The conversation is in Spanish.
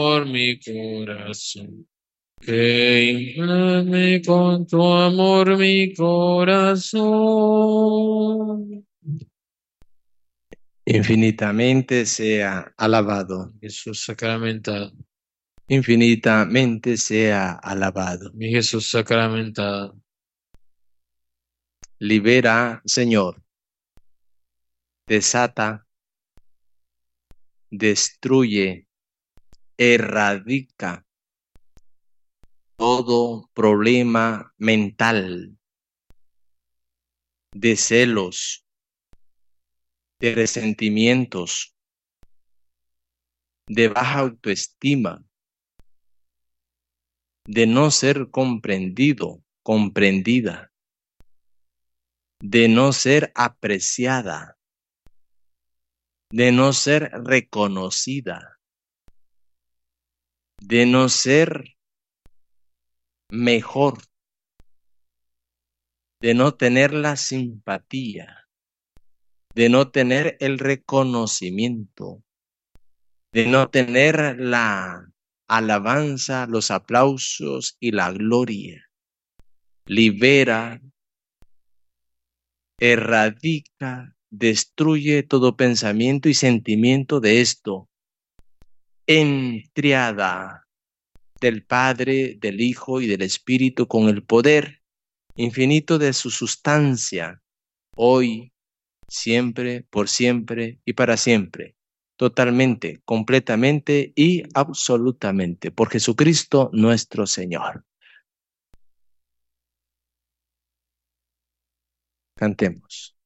por mi corazón. Que inflame con tu amor mi corazón. Infinitamente sea alabado. Jesús sacramentado, Infinitamente sea alabado. mi Jesús sacramentado. Libera, Señor, desata, destruye, erradica todo problema mental, de celos, de resentimientos, de baja autoestima, de no ser comprendido, comprendida, de no ser apreciada, de no ser reconocida, de no ser mejor, de no tener la simpatía, de no tener el reconocimiento, de no tener la alabanza, los aplausos y la gloria. Libera, erradica, destruye todo pensamiento y sentimiento de esto, en triada del Padre, del Hijo y del Espíritu, con el poder infinito de su sustancia, hoy, siempre y para siempre, totalmente, completamente y absolutamente, por Jesucristo nuestro Señor. Cantemos.